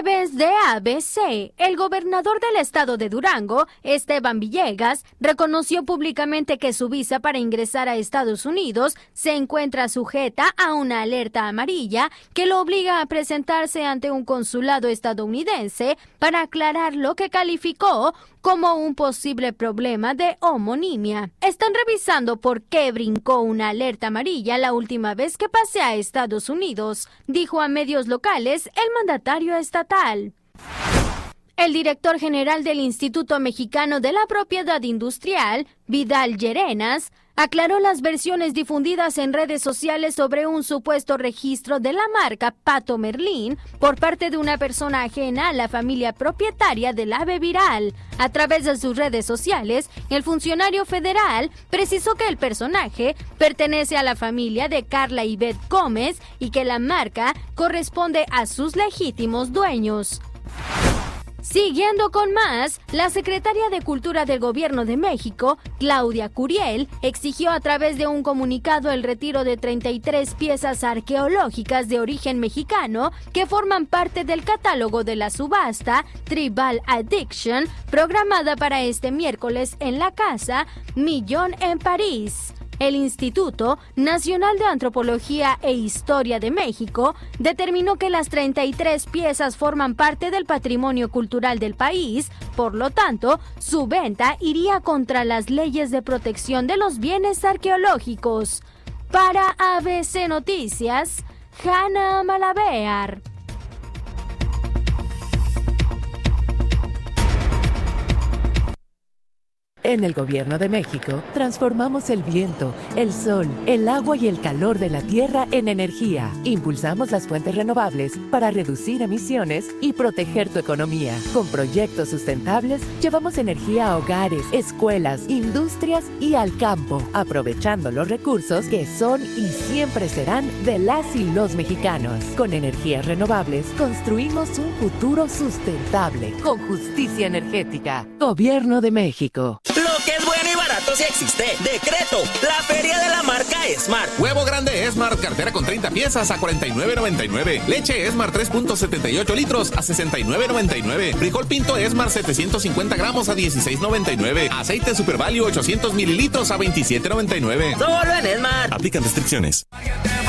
través de ABC, el gobernador del estado de Durango, Esteban Villegas, reconoció públicamente que su visa para ingresar a Estados Unidos se encuentra sujeta a una alerta amarilla que lo obliga a presentarse ante un consulado estadounidense para aclarar lo que calificó como un posible problema de homonimia. Están revisando por qué brincó una alerta amarilla la última vez que pasé a Estados Unidos, dijo a medios locales el mandatario estatal. El director general del Instituto Mexicano de la Propiedad Industrial, Vidal Llerenas, aclaró las versiones difundidas en redes sociales sobre un supuesto registro de la marca Pato Merlín por parte de una persona ajena a la familia propietaria del ave viral. A través de sus redes sociales, el funcionario federal precisó que el personaje pertenece a la familia de Carla Ivette Gómez y que la marca corresponde a sus legítimos dueños. Siguiendo con más, la secretaria de Cultura del Gobierno de México, Claudia Curiel, exigió a través de un comunicado el retiro de 33 piezas arqueológicas de origen mexicano que forman parte del catálogo de la subasta Tribal Addiction, programada para este miércoles en la Casa Millón en París. El Instituto Nacional de Antropología e Historia de México determinó que las 33 piezas forman parte del patrimonio cultural del país, por lo tanto, su venta iría contra las leyes de protección de los bienes arqueológicos. Para ABC Noticias, Hanna Malabear. En el Gobierno de México, transformamos el viento, el sol, el agua y el calor de la tierra en energía. Impulsamos las fuentes renovables para reducir emisiones y proteger tu economía. Con proyectos sustentables, llevamos energía a hogares, escuelas, industrias y al campo, aprovechando los recursos que son y siempre serán de las y los mexicanos. Con energías renovables, construimos un futuro sustentable, con justicia energética. Gobierno de México. Lo que es bueno y barato sí existe. Decreto, la feria de la marca Smart. Huevo grande Smart, cartera con 30 piezas a $49.99. Leche Smart 3.78 litros a $69.99. Frijol pinto Smart 750 gramos a $16.99. Aceite Super Value 800 mililitros a $27.99. Solo en Smart. Aplican restricciones.